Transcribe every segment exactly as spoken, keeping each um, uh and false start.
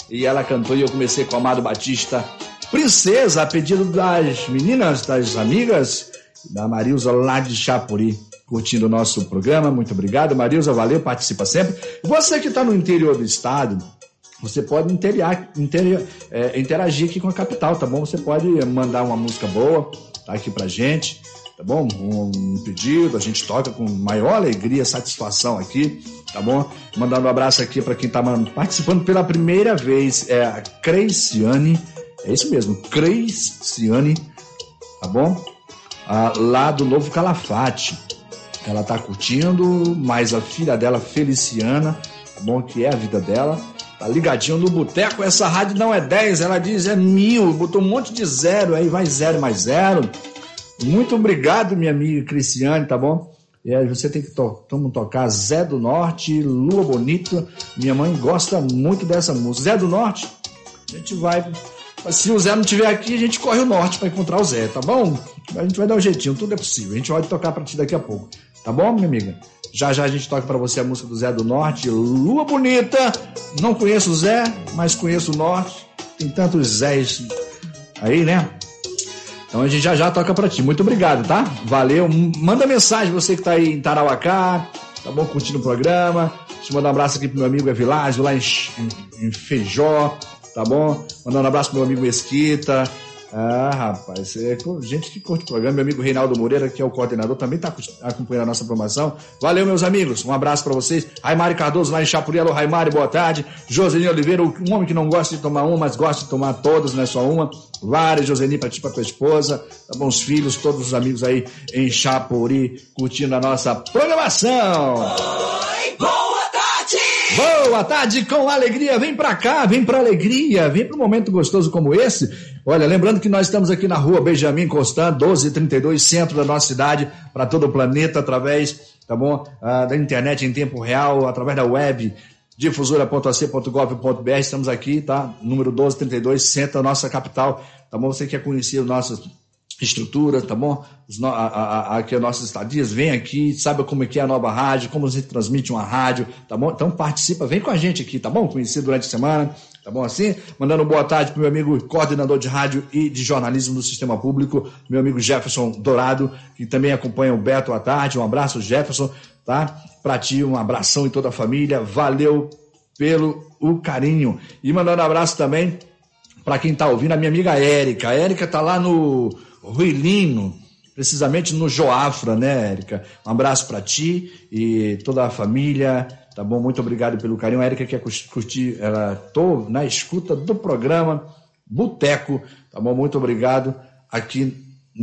e ela cantou e eu comecei com o Amado Batista, Princesa, a pedido das meninas, das amigas, da Marilza lá de Chapuri, curtindo o nosso programa. Muito obrigado, Marilza, valeu, participa sempre. Você que está no interior do estado, você pode interiar, inter, é, interagir aqui com a capital, tá bom? Você pode mandar uma música boa, tá aqui pra gente, tá bom? Um, um pedido, a gente toca com maior alegria, satisfação aqui, tá bom? Mandando um abraço aqui para quem tá participando pela primeira vez, é a Creiciane, é isso mesmo, Creiciane, tá bom? Ah, lá do Novo Calafate, ela tá curtindo, mas a filha dela, Feliciana, tá bom? Que é a vida dela, tá ligadinho no boteco. Essa rádio não é dez, ela diz é mil, botou um monte de zero, aí vai zero mais zero. Muito obrigado, minha amiga Cristiane, tá bom? E aí você tem que to- vamos tocar Zé do Norte, Lua Bonita. Minha mãe gosta muito dessa música. Zé do Norte, a gente vai... Se o Zé não estiver aqui, a gente corre o norte para encontrar o Zé, tá bom? A gente vai dar um jeitinho, tudo é possível. A gente vai tocar pra ti daqui a pouco, tá bom, minha amiga? Já já a gente toca pra você a música do Zé do Norte, Lua Bonita. Não conheço o Zé, mas conheço o Norte. Tem tantos Zés aí, né? Então a gente já já toca pra ti. Muito obrigado, tá? Valeu. Manda mensagem, você que tá aí em Tarauacá, tá bom? Curtindo o programa. Deixa eu mandar um abraço aqui pro meu amigo Evilásio, lá em, em, em Feijó, tá bom? Mandar um abraço pro meu amigo Mesquita. Ah, rapaz, é gente que curte o programa. Meu amigo Reinaldo Moreira, que é o coordenador, também está acompanhando a nossa programação. Valeu, meus amigos, um abraço para vocês. Raimari Cardoso, lá em Chapuri. Alô, Raimari, boa tarde. Joselino Oliveira, um homem que não gosta de tomar uma, mas gosta de tomar todas, não é só uma. Várias, Joselino, para ti, para tua esposa, tá bom? Os filhos, todos os amigos aí em Chapuri, curtindo a nossa programação. Oi, boa tarde! Boa tarde com alegria, vem pra cá, vem pra alegria, vem pra um momento gostoso como esse. Olha, lembrando que nós estamos aqui na rua Benjamin Constant, doze trinta e dois, centro da nossa cidade, para todo o planeta, através, tá bom, ah, da internet em tempo real, através da web, difusora ponto a c ponto gov ponto b r, estamos aqui, tá, número doze trinta e dois, centro da nossa capital, tá bom, você quer conhecer nossas estrutura, tá bom? Os no, a, a, aqui as nossas estadias, vem aqui, sabe como é que é a nova rádio, como a gente transmite uma rádio, tá bom? Então participa, vem com a gente aqui, tá bom? Conhecer durante a semana, tá bom assim? Mandando boa tarde pro meu amigo coordenador de rádio e de jornalismo do Sistema Público, meu amigo Jefferson Dourado, que também acompanha o Beto à tarde. Um abraço, Jefferson, tá? Pra ti, um abração em toda a família, valeu pelo o carinho. E mandando um abraço também para quem tá ouvindo, a minha amiga Érica. A Érica tá lá no Ruilino, precisamente no Joafra, né, Érica? Um abraço para ti e toda a família, tá bom? Muito obrigado pelo carinho. A Érica quer curtir, ela tô na escuta do programa Boteco, tá bom? Muito obrigado aqui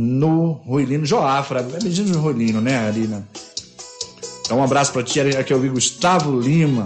no Ruilino, Joafra, é medinho do Ruilino, né, Arina? Então um abraço para ti, aqui eu vi Gustavo Lima.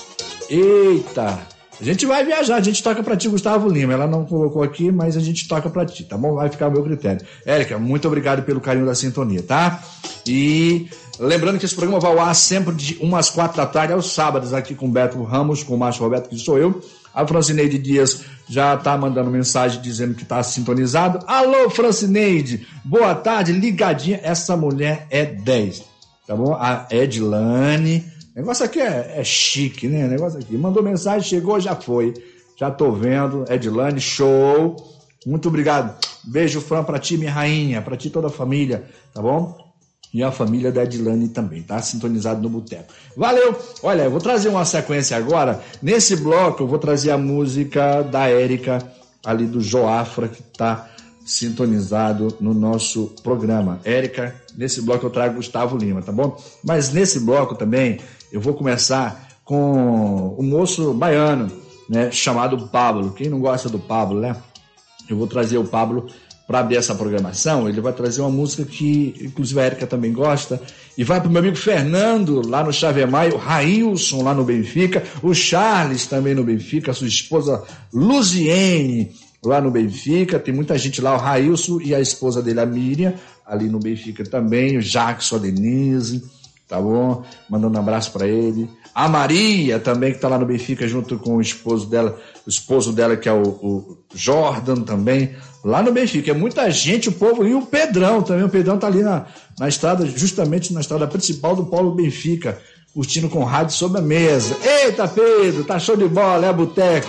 Eita! A gente vai viajar, a gente toca pra ti, Gustavo Lima. Ela não colocou aqui, mas a gente toca pra ti, tá bom? Vai ficar o meu critério. Érica, muito obrigado pelo carinho da sintonia, tá? E lembrando que esse programa vai ao ar sempre de umas quatro da tarde aos sábados, aqui com o Beto Ramos, com o Márcio Roberto, que sou eu. A Francineide Dias já tá mandando mensagem dizendo que tá sintonizado. Alô, Francineide, boa tarde, ligadinha. Essa mulher é dez, tá bom? A Edilane... O negócio aqui é, é chique, né? O negócio aqui. Mandou mensagem, chegou, já foi. Já tô vendo. Edilane, show. Muito obrigado. Beijo, Fran, pra ti, minha rainha. Pra ti, toda a família, tá bom? E a família da Edilane também, tá? Sintonizado no Boteco. Valeu! Olha, eu vou trazer uma sequência agora. Nesse bloco, eu vou trazer a música da Érica, ali do Joafra, que tá sintonizado no nosso programa. Érica, nesse bloco eu trago Gustavo Lima, tá bom? Mas nesse bloco também eu vou começar com um moço baiano, né, chamado Pablo. Quem não gosta do Pablo, né? Eu vou trazer o Pablo para abrir essa programação. Ele vai trazer uma música que, inclusive, a Érica também gosta. E vai para o meu amigo Fernando, lá no Chavemai, o Railson, lá no Benfica, o Charles também no Benfica, a sua esposa Luziene, lá no Benfica. Tem muita gente lá, o Railson e a esposa dele, a Miriam, ali no Benfica também, o Jackson, a Denise, tá bom? Mandando um abraço para ele. A Maria também, que tá lá no Benfica, junto com o esposo dela, o esposo dela, que é o, o Jordan também, lá no Benfica. É muita gente, o povo, e o Pedrão também. O Pedrão tá ali na, na estrada, justamente na estrada principal do Polo Benfica, curtindo com rádio sobre a mesa. Eita, Pedro, tá show de bola, é Boteco.